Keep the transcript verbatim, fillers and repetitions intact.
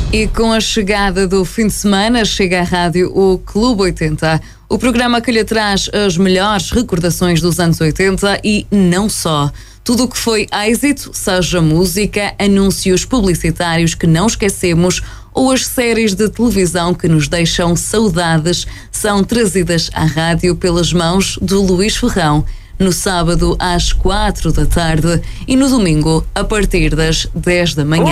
E com a chegada do fim de semana, chega à rádio o Clube oitenta, o programa que lhe traz as melhores recordações dos anos oitenta e não só. Tudo o que foi êxito, seja música, anúncios publicitários que não esquecemos ou as séries de televisão que nos deixam saudades, são trazidas à rádio pelas mãos do Luís Ferrão, no sábado às quatro da tarde e no domingo a partir das dez da manhã.